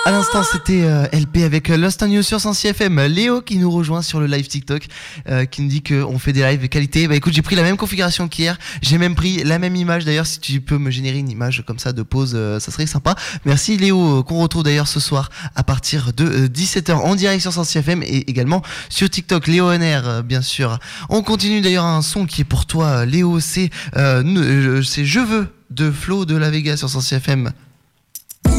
À l'instant, c'était LP avec Lost on You sur 106 FM. Léo qui nous rejoint sur le live TikTok, qui nous dit qu'on fait des lives de qualité. Bah écoute, j'ai pris la même configuration qu'hier. J'ai même pris la même image. D'ailleurs, si tu peux me générer une image comme ça de pause, ça serait sympa. Merci Léo, qu'on retrouve d'ailleurs ce soir à partir de 17h en direct sur 106 FM et également sur TikTok. Léo NR, bien sûr. On continue d'ailleurs un son qui est pour toi, Léo. C'est Je veux de Flo de la Vega sur 106 FM.